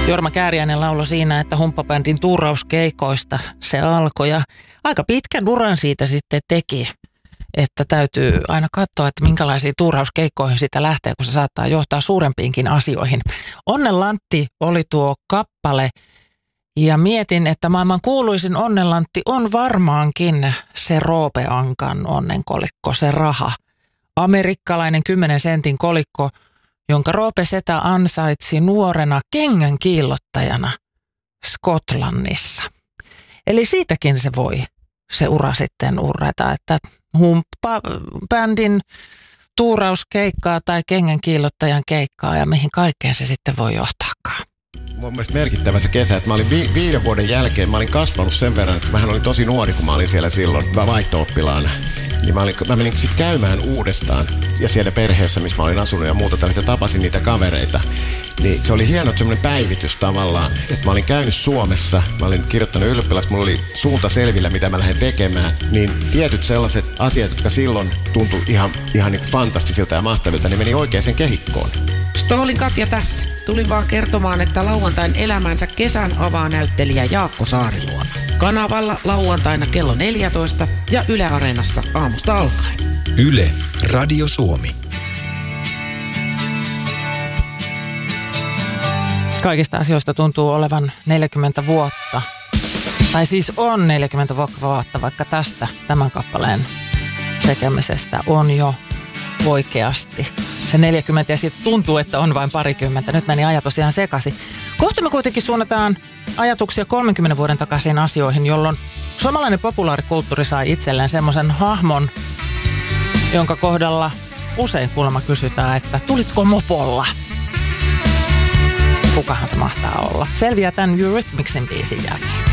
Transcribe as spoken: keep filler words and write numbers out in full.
Jorma Kääriäinen lauloi siinä, että humppabändin tuurauskeikoista se alkoi ja aika pitkän uran siitä sitten teki, että täytyy aina katsoa, että minkälaisiin tuurauskeikkoihin sitä lähtee, kun se saattaa johtaa suurempiinkin asioihin. Onnenlantti oli tuo kappale ja mietin, että maailman kuuluisin onnenlantti on varmaankin se Roope Ankan onnenkolikko, se raha. Amerikkalainen kymmenen sentin kolikko, jonka Roope Setä ansaitsi nuorena kengän kiillottajana Skotlannissa. Eli siitäkin se voi se ura sitten urrata, että humppa-bändin tuurauskeikkaa tai kengän kiillottajan keikkaa ja mihin kaikkeen se sitten voi johtaakaan. Mun mielestä merkittävä se kesä, että mä olin vi- viiden vuoden jälkeen, mä olin kasvanut sen verran, että mähän olin tosi nuori, kun mä olin siellä silloin vaihto-oppilaana. Niin mä, olin, mä menin sitten käymään uudestaan ja siellä perheessä, missä mä olin asunut ja muuta tällaista, tapasin niitä kavereita. Niin se oli hieno semmoinen päivitys tavallaan, että mä olin käynyt Suomessa, mä olin kirjoittanut ylioppilaksi, mulla oli suunta selvillä, mitä mä lähden tekemään. Niin tietyt sellaiset asiat, jotka silloin tuntui ihan, ihan niin kuin fantastisilta ja mahtavilta, niin meni oikeaan kehikkoon. Stoolin Katja tässä. Tulin vaan kertomaan, että lauantain elämänsä kesän avaa näyttelijä Jaakko Saariluoma. Kanavalla lauantaina kello neljätoista ja Yle Areenassa aamusta alkaen. Yle Radio Suomi. Kaikista asioista tuntuu olevan neljäkymmentä vuotta. Tai siis on neljäkymmentä vuotta, vaikka tästä tämän kappaleen tekemisestä on jo oikeasti se neljäkymmentä ja sitten tuntuu, että on vain parikymmentä. Nyt meni ajatus ihan sekaisin. Kohta me kuitenkin suunnataan ajatuksia kolmenkymmenen vuoden takaisin asioihin, jolloin suomalainen populaarikulttuuri sai itselleen semmoisen hahmon, jonka kohdalla usein kuulemma kysytään, että tulitko mopolla? Kukahan se mahtaa olla? Selviää tämän Eurythmicsin biisin jälkeen.